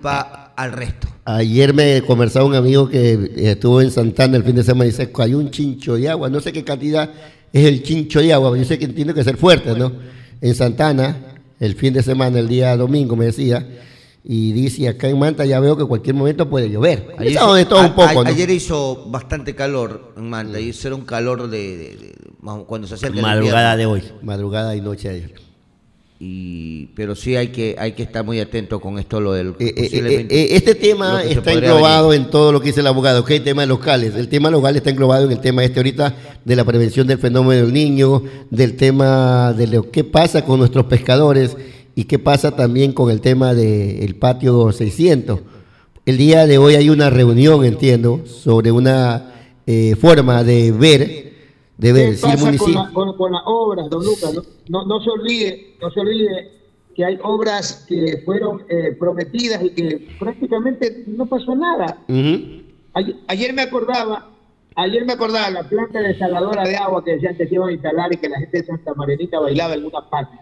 culpa al resto. Ayer me conversaba un amigo que estuvo en Santana el fin de semana y dice, hay un chincho de agua, no sé qué cantidad es el chincho de agua, yo sé que tiene que ser fuerte, ¿no? En Santana, el fin de semana, el día domingo, me decía, y dice, acá en Manta ya veo que cualquier momento puede llover. Ayer hizo bastante calor en Manta, y eso era un calor cuando se acerca madrugada de hoy, madrugada y noche de ayer. Pero sí hay que estar muy atento con esto, lo del este tema está englobado en todo lo que dice el abogado, que hay temas locales. El tema local está englobado en el tema ahorita de la prevención del fenómeno del niño, del tema de lo que pasa con nuestros pescadores y qué pasa también con el tema del patio 600. El día de hoy hay una reunión, entiendo, sobre una forma de ver. ¿Qué pasa con las obras, don Lucas? No se olvide que hay obras que fueron prometidas y que prácticamente no pasó nada. Ayer me acordaba la planta desaladora de agua que decían que se iban a instalar y que la gente de Santa Marianita bailaba en una parte.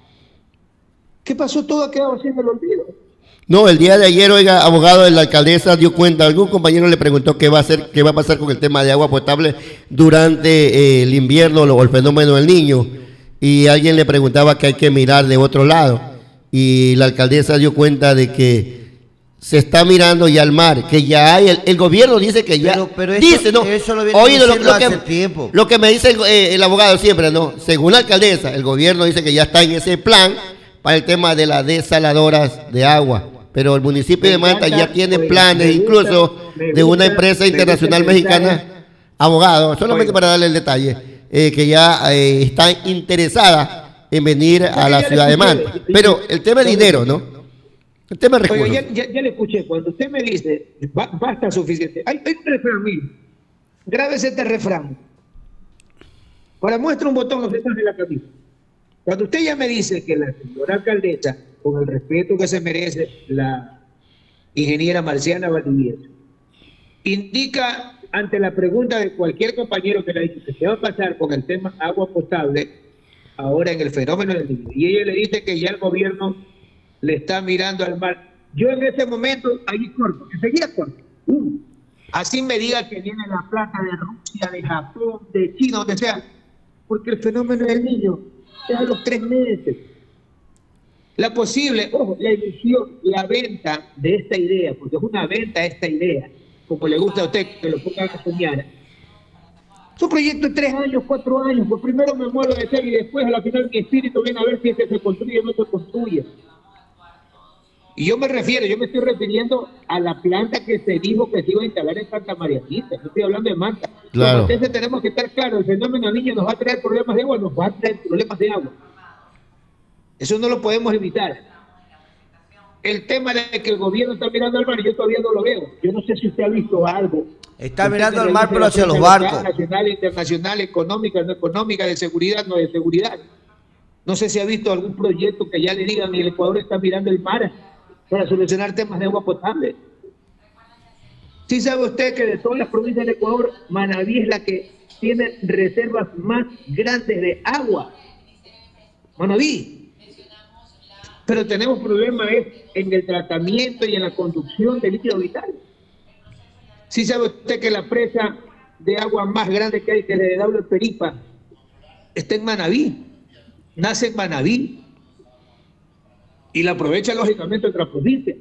¿Qué pasó? Todo ha quedado así en el olvido. No, el día de ayer, oiga, abogado de la alcaldesa dio cuenta, algún compañero le preguntó qué va a pasar con el tema de agua potable durante el invierno o el fenómeno del niño, y alguien le preguntaba que hay que mirar de otro lado, y la alcaldesa dio cuenta de que se está mirando ya al mar, que ya hay, el gobierno dice que ya, eso lo viene diciendo hace tiempo. Lo que me dice el abogado siempre, ¿no? Según la alcaldesa, el gobierno dice que ya está en ese plan para el tema de las desaladoras de agua. Pero el municipio de Manta ya tiene planes, incluso de una empresa internacional mexicana, abogado, solamente para darle el detalle, que ya está interesada en venir a la ciudad de Manta. Pero el tema es dinero, ¿no? El tema es recursos. Ya le escuché, cuando usted me dice, basta suficiente. Hay un refrán, mire, grábese este refrán. Para muestra un botón, detrás de la camisa. Cuando usted ya me dice que la señora alcaldesa, con el respeto que se merece la ingeniera Marciana Valdivieso, indica ante la pregunta de cualquier compañero que le ha dicho que qué va a pasar con el tema agua potable ahora en el fenómeno del niño, y ella le dice que ya el gobierno le está mirando al mar. Yo en ese momento, ahí corto, enseguida corto. Así me diga que viene la plata de Rusia, de Japón, de China, donde sea, porque el fenómeno del niño es a los 3 meses. La emisión, la venta de esta idea, porque es una venta de esta idea, como le gusta a usted que lo pongan a soñar. Es un proyecto de 3 años, 4 años, pues primero me muero de ser y después a la final mi espíritu viene a ver si se construye o no se construye. Y yo me estoy refiriendo a la planta que se dijo que se iba a instalar en Santa Marianita, no estoy hablando de Manta. Claro. Entonces tenemos que estar claros, el fenómeno del niño nos va a traer problemas de agua, nos va a traer problemas de agua. Eso no lo podemos evitar. El tema de que el gobierno está mirando al mar, yo todavía no lo veo. Yo no sé si usted ha visto algo. Está mirando al mar, pero hacia los barcos. Nacional, internacional, económica, no económica, de seguridad, no de seguridad. No sé si ha visto algún proyecto que ya le digan y el Ecuador está mirando el mar para solucionar temas de agua potable. ¿Sí sabe usted que de todas las provincias del Ecuador, Manabí es la que tiene reservas más grandes de agua? Manabí. Pero tenemos problemas en el tratamiento y en la conducción de líquido vital. ¿Sí sabe usted que la presa de agua más grande que hay, que es la de Daule Peripa, está en Manabí? Nace en Manabí. Y la aprovecha lógicamente otra provincia.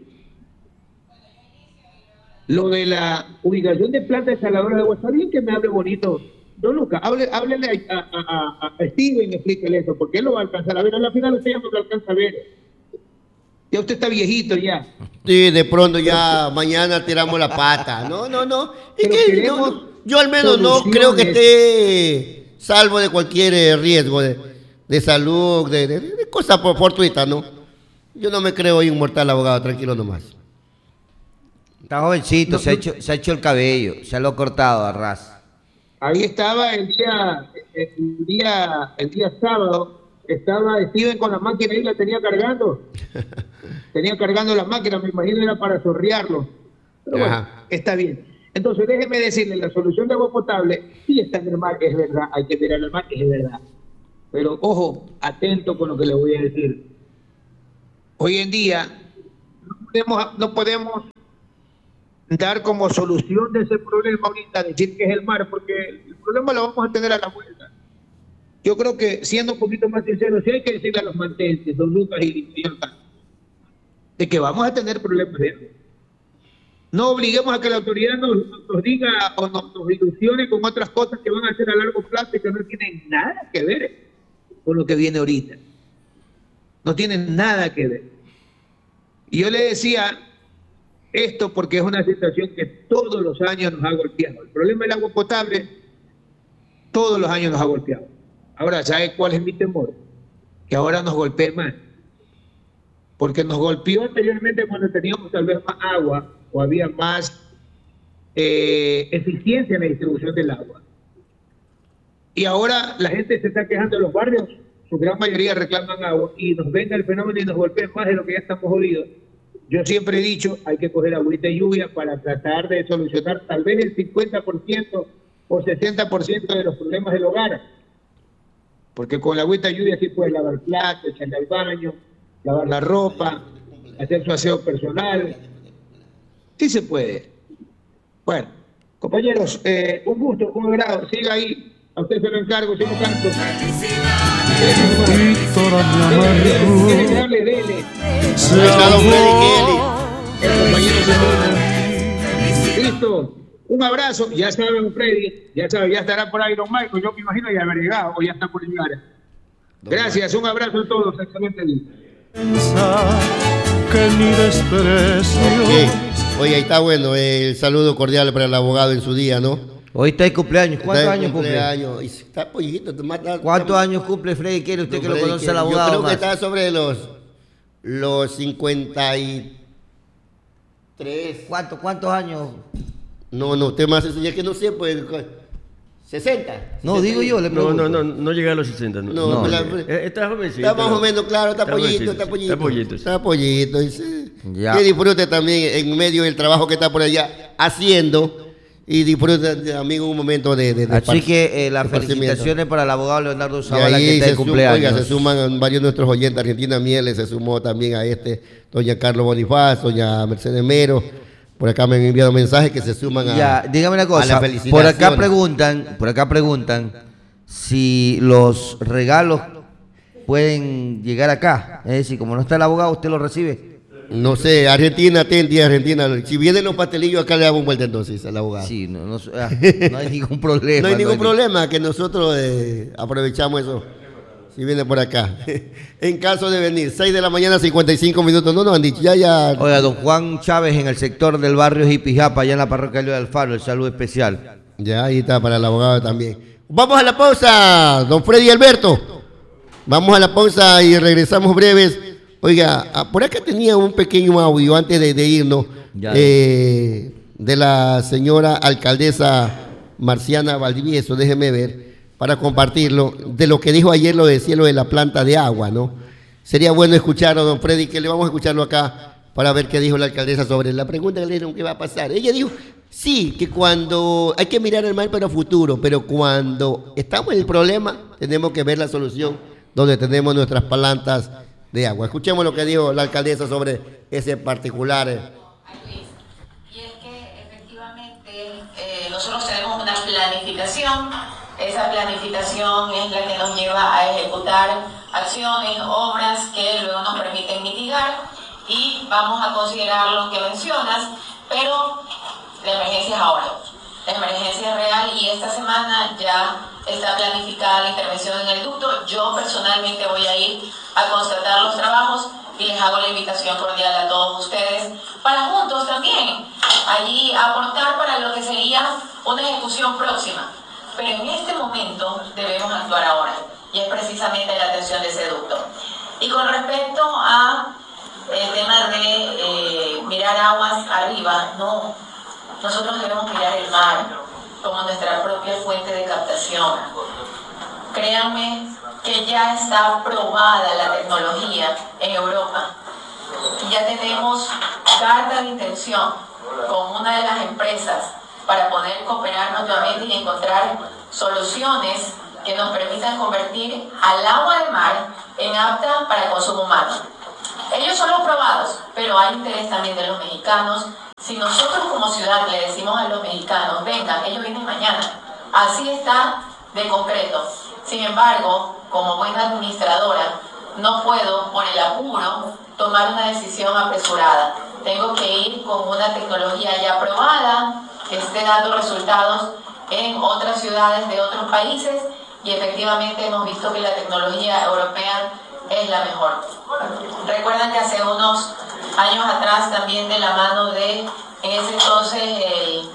Lo de la ubicación de plantas desaladoras de agua, está bien que me hable bonito. Don Lucas, háblele a Steven y explíquele eso, porque él lo va a alcanzar a ver. Al final usted ya no lo alcanza a ver. Ya usted está viejito ya. Sí, de pronto ya mañana tiramos la pata. No. Es que yo al menos no creo que esté salvo de cualquier riesgo de salud, de cosas fortuitas, ¿no? Yo no me creo inmortal, abogado, tranquilo nomás. Está jovencito, se ha hecho el cabello, se lo ha cortado a ras. Ahí estaba el día sábado, estaba Steven con la máquina y la tenía cargando. Tenía cargando la máquina, me imagino era para sorrearlo. Pero bueno, está bien. Entonces déjeme decirle, la solución de agua potable sí está en el mar, es verdad, hay que mirar al mar, es verdad. Pero ojo, atento con lo que le voy a decir. Hoy en día no podemos dar como solución de ese problema ahorita, decir que es el mar, porque el problema lo vamos a tener a la vuelta. Yo creo que, siendo un poquito más sincero, sí hay que decirle a los mantenses, don Lucas y Alcalde, de que vamos a tener problemas de agua. No obliguemos a que la autoridad nos diga o nos ilusione con otras cosas que van a hacer a largo plazo y que no tienen nada que ver con lo que viene ahorita. No tienen nada que ver. Y yo le decía esto porque es una situación que todos los años nos ha golpeado. El problema del agua potable todos los años nos ha golpeado. Ahora, ¿sabe cuál es mi temor? Que ahora nos golpee más. Porque nos golpeó anteriormente cuando teníamos tal vez más agua o había más eficiencia en la distribución del agua. Y ahora la gente se está quejando de los barrios, su gran mayoría reclaman agua y nos venga el fenómeno y nos golpea más de lo que ya estamos jodidos. Yo siempre he dicho, hay que coger agüita de lluvia para tratar de solucionar tal vez el 50% o 60% de los problemas del hogar. Porque con la agüita de lluvia sí puedes lavar platos, echarle al baño, lavar la ropa, hacer su aseo personal. Sí se puede. Bueno, compañeros, un gusto, un agrado. Siga ahí. A usted se lo encargo, si no canto. Dele. Listo. Un abrazo. Ya saben, Freddy. Ya saben, ya estará por ahí Don Michael. Yo me imagino ya habrá llegado o ya está por llegar. Gracias. Un abrazo a todos. Excelente día. Que ni desprecio. Okay. Oye, ahí está bueno, el saludo cordial para el abogado en su día, ¿no? Hoy está de cumpleaños. ¿Cuántos años cumple? Y está pollito. ¿Cuántos años cumple Freddy? ¿Quiere usted que lo conoce al abogado? Yo creo que está sobre los 53. ¿Cuántos años? No, usted más enseña que no sé, pues 60. No, 60. Digo yo, le pregunto. No llega a los 60. No. Está jovencito. Está más o menos, claro, está pollito. Está pollito. Ya. Que disfrute también en medio del trabajo que está por allá haciendo. Y disfrute, amigo, un momento de así que las felicitaciones para el abogado Leonardo Zavala, que está de cumpleaños. Oiga, se suman varios de nuestros oyentes. Argentina Mieles se sumó también a doña Carlos Bonifaz, doña Mercedes Mero. Por acá me han enviado mensajes que se suman dígame una cosa, por acá preguntan si los regalos pueden llegar acá. Es decir, como no está el abogado, ¿usted lo recibe? No sé, Argentina, Argentina. Si vienen los pastelillos, acá le damos vuelta entonces al abogado. Sí, no hay ningún problema. No hay ningún problema, que nosotros aprovechamos eso. Si viene por acá. En caso de venir, 6 de la mañana, 55 minutos. No nos han dicho, ya. Oiga, don Juan Chávez en el sector del barrio Jipijapa, allá en la parroquia de Alfaro, el saludo especial. Ya, ahí está para el abogado también. Vamos a la pausa, don Freddy Alberto. Vamos a la pausa y regresamos breves. Oiga, por acá tenía un pequeño audio antes de irnos de la señora alcaldesa Marciana Valdivieso, déjeme ver, para compartirlo, de lo que dijo ayer lo de la planta de agua, ¿no? Sería bueno escucharlo, don Freddy, que le vamos a escucharlo acá para ver qué dijo la alcaldesa sobre la pregunta que le dieron qué va a pasar. Ella dijo, sí, que cuando hay que mirar el mal pero futuro, pero cuando estamos en el problema tenemos que ver la solución donde tenemos nuestras plantas de agua. Escuchemos lo que dijo la alcaldesa sobre ese particular. Y es que efectivamente nosotros tenemos una planificación. Esa planificación es la que nos lleva a ejecutar acciones, obras que luego nos permiten mitigar, y vamos a considerar lo que mencionas, pero la emergencia es ahora. La emergencia es real y esta semana ya está planificada la intervención en el ducto. Yo personalmente voy a ir a constatar los trabajos y les hago la invitación cordial a todos ustedes para juntos también allí aportar para lo que sería una ejecución próxima. Pero en este momento debemos actuar ahora y es precisamente la atención de ese ducto. Y con respecto a el tema de mirar aguas arriba, no. Nosotros debemos mirar el mar como nuestra propia fuente de captación. Créanme que ya está probada la tecnología en Europa. Ya tenemos carta de intención con una de las empresas para poder cooperar mutuamente y encontrar soluciones que nos permitan convertir al agua de mar en apta para el consumo humano. Ellos son los probados, pero hay interés también de los mexicanos. Si nosotros como ciudad le decimos a los mexicanos, vengan, ellos vienen mañana, así está de concreto. Sin embargo, como buena administradora, no puedo, por el apuro, tomar una decisión apresurada. Tengo que ir con una tecnología ya probada, que esté dando resultados en otras ciudades de otros países, y efectivamente hemos visto que la tecnología europea es la mejor. Recuerdan que hace unos años atrás, también de la mano de, en ese entonces,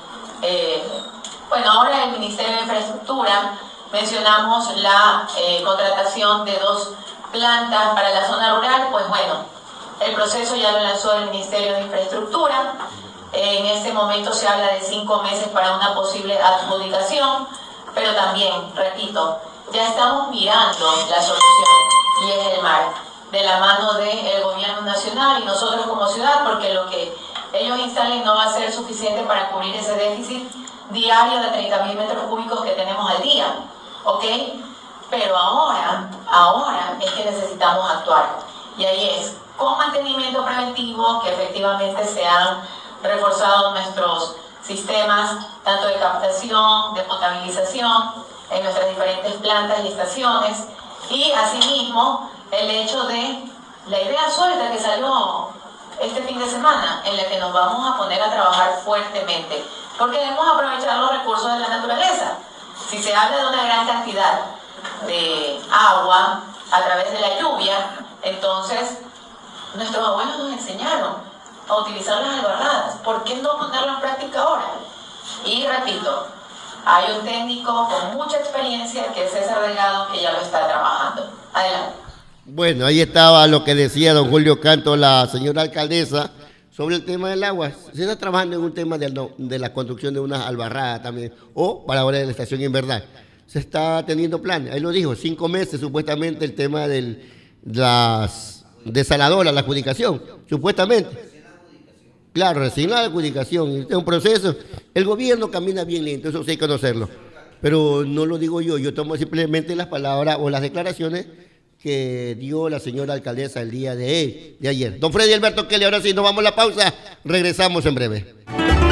ahora el Ministerio de Infraestructura, mencionamos la contratación de 2 plantas para la zona rural. Pues bueno, el proceso ya lo lanzó el Ministerio de Infraestructura. En este momento se habla de 5 meses para una posible adjudicación, pero también, repito, ya estamos mirando la solución, y es el mar, de la mano del gobierno nacional y nosotros como ciudad, porque lo que ellos instalen no va a ser suficiente para cubrir ese déficit diario de 30.000 metros cúbicos que tenemos al día, ¿ok? Pero ahora es que necesitamos actuar, y ahí es, con mantenimiento preventivo, que efectivamente se han reforzado nuestros sistemas, tanto de captación, de potabilización, en nuestras diferentes plantas y estaciones, y asimismo el hecho de la idea suelta que salió este fin de semana, en la que nos vamos a poner a trabajar fuertemente, porque debemos aprovechar los recursos de la naturaleza. Si se habla de una gran cantidad de agua a través de la lluvia, entonces nuestros abuelos nos enseñaron a utilizar las albarradas. ¿Por qué no ponerlo en práctica ahora? Y repito, hay un técnico con mucha experiencia, que es César Delgado, que ya lo está trabajando. Adelante. Bueno, ahí estaba lo que decía don Julio Canto, la señora alcaldesa, sobre el tema del agua. Se está trabajando en un tema de la construcción de unas albarradas también, o para ahora de la estación invernal. Se está teniendo planes, ahí lo dijo, 5 meses supuestamente el tema de las desaladoras, la adjudicación, supuestamente. Claro, recién la adjudicación, este es un proceso. El gobierno camina bien lento, eso sí hay que conocerlo. Pero no lo digo yo tomo simplemente las palabras o las declaraciones que dio la señora alcaldesa el día de ayer. Don Freddy Alberto Kelly, ahora sí nos vamos a la pausa, regresamos en breve.